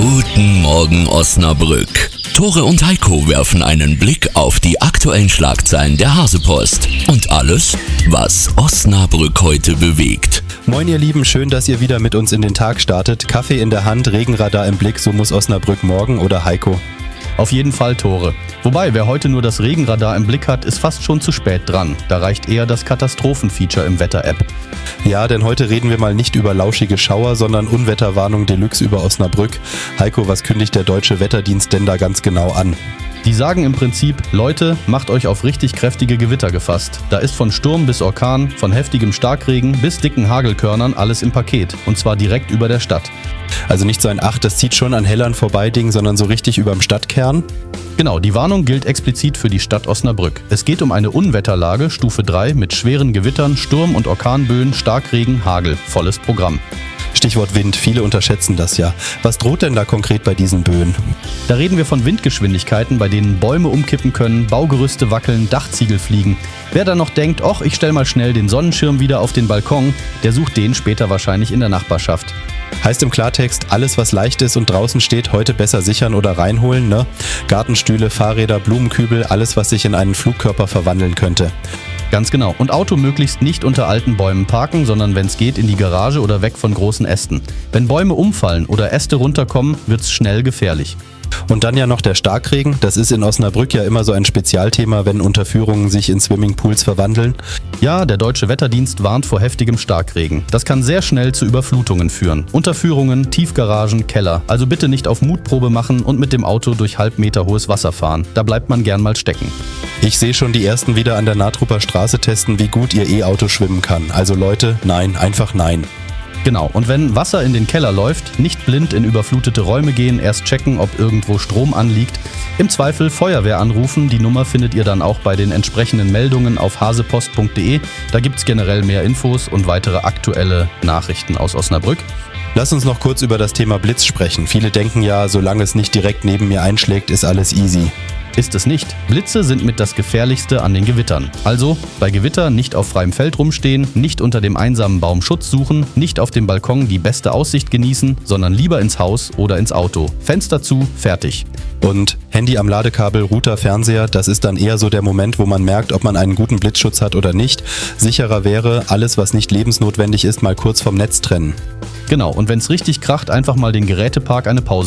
Guten Morgen Osnabrück. Tore und Heiko werfen einen Blick auf die aktuellen Schlagzeilen der Hasepost und alles, was Osnabrück heute bewegt. Moin ihr Lieben, schön, dass ihr wieder mit uns in den Tag startet. Kaffee in der Hand, Regenradar im Blick, so muss Osnabrück morgen, oder Heiko? Auf jeden Fall Tore. Wobei, wer heute nur das Regenradar im Blick hat, ist fast schon zu spät dran. Da reicht eher das Katastrophenfeature im Wetter-App. Ja, denn heute reden wir mal nicht über lauschige Schauer, sondern Unwetterwarnung Deluxe über Osnabrück. Heiko, was kündigt der Deutsche Wetterdienst denn da ganz genau an? Die sagen im Prinzip, Leute, macht euch auf richtig kräftige Gewitter gefasst. Da ist von Sturm bis Orkan, von heftigem Starkregen bis dicken Hagelkörnern alles im Paket. Und zwar direkt über der Stadt. Also nicht so ein Ach, das zieht schon an Hellern vorbei Ding, sondern so richtig überm Stadtkern? Genau, die Warnung gilt explizit für die Stadt Osnabrück. Es geht um eine Unwetterlage, Stufe 3, mit schweren Gewittern, Sturm- und Orkanböen, Starkregen, Hagel. Volles Programm. Stichwort Wind, viele unterschätzen das ja. Was droht denn da konkret bei diesen Böen? Da reden wir von Windgeschwindigkeiten, bei denen Bäume umkippen können, Baugerüste wackeln, Dachziegel fliegen. Wer da noch denkt, och, ich stell mal schnell den Sonnenschirm wieder auf den Balkon, der sucht den später wahrscheinlich in der Nachbarschaft. Heißt im Klartext, alles was leicht ist und draußen steht, heute besser sichern oder reinholen, ne? Gartenstühle, Fahrräder, Blumenkübel, alles was sich in einen Flugkörper verwandeln könnte. Ganz genau. Und Auto möglichst nicht unter alten Bäumen parken, sondern wenn es geht in die Garage oder weg von großen Ästen. Wenn Bäume umfallen oder Äste runterkommen, wird's schnell gefährlich. Und dann ja noch der Starkregen. Das ist in Osnabrück ja immer so ein Spezialthema, wenn Unterführungen sich in Swimmingpools verwandeln. Ja, der Deutsche Wetterdienst warnt vor heftigem Starkregen. Das kann sehr schnell zu Überflutungen führen. Unterführungen, Tiefgaragen, Keller. Also bitte nicht auf Mutprobe machen und mit dem Auto durch halbmeter hohes Wasser fahren. Da bleibt man gern mal stecken. Ich sehe schon die ersten wieder an der Natrupper Straße testen, wie gut ihr E-Auto schwimmen kann. Also Leute, nein, einfach nein. Genau, und wenn Wasser in den Keller läuft, nicht blind in überflutete Räume gehen, erst checken, ob irgendwo Strom anliegt. Im Zweifel Feuerwehr anrufen, die Nummer findet ihr dann auch bei den entsprechenden Meldungen auf hasepost.de. Da gibt's generell mehr Infos und weitere aktuelle Nachrichten aus Osnabrück. Lass uns noch kurz über das Thema Blitz sprechen. Viele denken ja, solange es nicht direkt neben mir einschlägt, ist alles easy. Ist es nicht. Blitze sind mit das Gefährlichste an den Gewittern. Also bei Gewitter nicht auf freiem Feld rumstehen, nicht unter dem einsamen Baum Schutz suchen, nicht auf dem Balkon die beste Aussicht genießen, sondern lieber ins Haus oder ins Auto. Fenster zu, fertig. Und Handy am Ladekabel, Router, Fernseher, das ist dann eher so der Moment, wo man merkt, ob man einen guten Blitzschutz hat oder nicht. Sicherer wäre, alles was nicht lebensnotwendig ist, mal kurz vom Netz trennen. Genau, und wenn es richtig kracht, einfach mal den Gerätepark eine Pause